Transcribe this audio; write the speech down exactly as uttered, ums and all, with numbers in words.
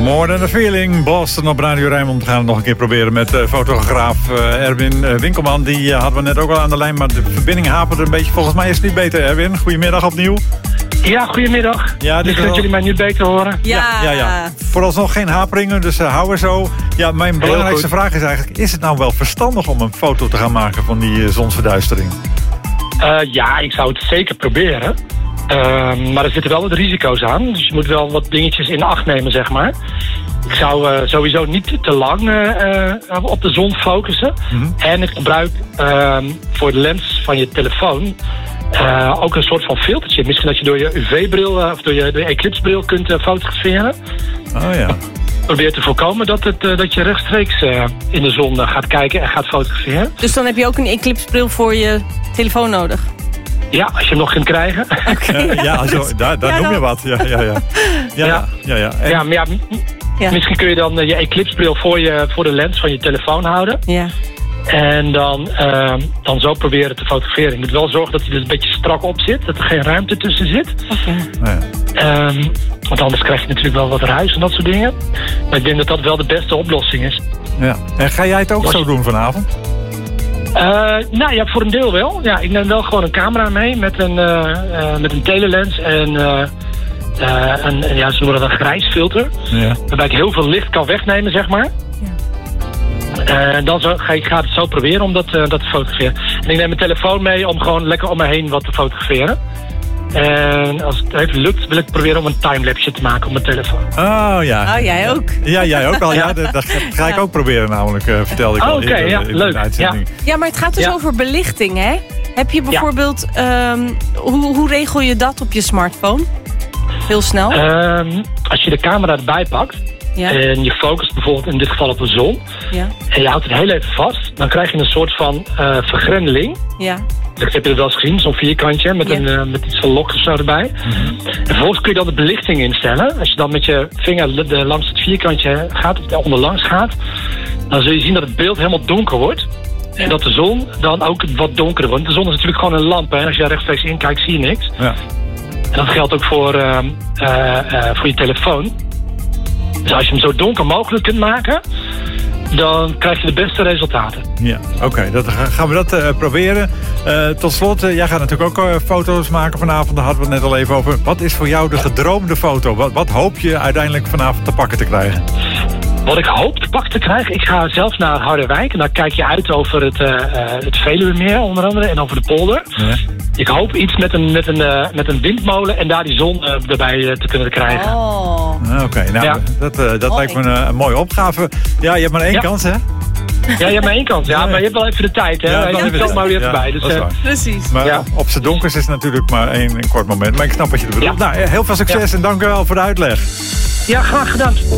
More Than A Feeling, Boston op Radio Rijnmond. We gaan het nog een keer proberen met uh, fotograaf uh, Erwin uh, Winkelman. Die uh, hadden we net ook al aan de lijn, maar de verbinding haperde een beetje. Volgens mij is het niet beter, Erwin. Goedemiddag opnieuw. Ja, goedemiddag. Ja, dus dat jullie mij nu beter horen. Ja, ja, ja. Vooralsnog geen haperingen, dus uh, hou er zo. Ja, mijn belangrijkste vraag is eigenlijk, is het nou wel verstandig om een foto te gaan maken van die uh, zonsverduistering? Uh, ja, ik zou het zeker proberen. Uh, maar er zitten wel wat risico's aan. Dus je moet wel wat dingetjes in acht nemen, zeg maar. Ik zou uh, sowieso niet te lang uh, uh, op de zon focussen. Mm-hmm. En ik gebruik uh, voor de lens van je telefoon uh, ook een soort van filtertje. Misschien dat je door je U V-bril uh, of door je, door je eclipsebril kunt uh, fotograferen. Oh ja. Probeer te voorkomen dat, het, uh, dat je rechtstreeks uh, in de zon uh, gaat kijken en gaat fotograferen. Dus dan heb je ook een eclipsebril voor je telefoon nodig? Ja, als je hem nog kunt krijgen. Okay. Uh, ja, zo, daar, daar ja, noem je wat. Ja, ja, ja. Ja, ja. ja, ja. En... ja maar ja, ja, misschien kun je dan uh, je eclipsebril voor, je, voor de lens van je telefoon houden. Ja. En dan, uh, dan zo proberen te fotograferen. Je moet wel zorgen dat hij er een beetje strak op zit. Dat er geen ruimte tussen zit. Okay. Ja. Um, want anders krijg je natuurlijk wel wat ruis en dat soort dingen. Maar ik denk dat dat wel de beste oplossing is. Ja. En ga jij het ook Was... zo doen vanavond? Uh, nou ja, voor een deel wel. Ja, ik neem wel gewoon een camera mee met een, uh, uh, met een telelens en uh, uh, een, ja, ze noemen dat een grijsfilter. Ja. Waarbij ik heel veel licht kan wegnemen, zeg maar. En uh, dan zo, ga ik ga het zo proberen om dat, uh, dat te fotograferen. En ik neem mijn telefoon mee om gewoon lekker om me heen wat te fotograferen. En als het even lukt, wil ik proberen om een timelapse te maken op mijn telefoon. Oh ja. Oh, jij ook? Ja, jij ook al. Ja, dat, dat ga ik ja. ook proberen namelijk, uh, vertelde ik oh, al. Oké, okay, ja, in leuk. Ja. ja, maar het gaat dus ja. over belichting, hè? Heb je bijvoorbeeld, ja. um, hoe, hoe regel je dat op je smartphone? Heel snel? Um, als je de camera erbij pakt, ja. en je focust bijvoorbeeld in dit geval op de zon, ja. en je houdt het heel even vast, dan krijg je een soort van uh, vergrendeling. Ja. Ik heb je het wel eens gezien, zo'n vierkantje met, yeah. een, uh, met iets van lok of zo erbij. Mm-hmm. En vervolgens kun je dan de belichting instellen. Als je dan met je vinger de, langs het vierkantje gaat, of onderlangs gaat, dan zul je zien dat het beeld helemaal donker wordt. Ja. En dat de zon dan ook wat donkerder wordt. De zon is natuurlijk gewoon een lamp, hè. Als je daar rechtstreeks in kijkt, zie je niks. Ja. En dat geldt ook voor, uh, uh, uh, voor je telefoon. Dus als je hem zo donker mogelijk kunt maken, dan krijg je de beste resultaten. Ja, oké. Okay, dan gaan we dat uh, proberen. Uh, tot slot, uh, jij gaat natuurlijk ook uh, foto's maken vanavond. Daar hadden we het net al even over. Wat is voor jou de gedroomde foto? Wat, wat hoop je uiteindelijk vanavond te pakken te krijgen? Wat ik hoop te pakken te krijgen? Ik ga zelf naar Harderwijk. En dan kijk je uit over het, uh, het Veluwemeer onder andere. En over de polder. Ja. Ik hoop iets met een, met, een, uh, met een windmolen. En daar die zon uh, erbij uh, te kunnen krijgen. Oh. Oké, okay, nou ja. dat, uh, dat oh, lijkt me een, een mooie opgave. Ja, je hebt maar één ja. kans, hè? Ja, je hebt maar één kans. Ja, maar je hebt wel even de tijd, hè? Ja, je komt maar weer ja, voorbij. Dus, uh, precies. Maar ja. op z'n donkers is natuurlijk maar één een kort moment. Maar ik snap wat je bedoelt. Ja. Nou, heel veel succes ja. en dank u wel voor de uitleg. Ja, graag gedaan.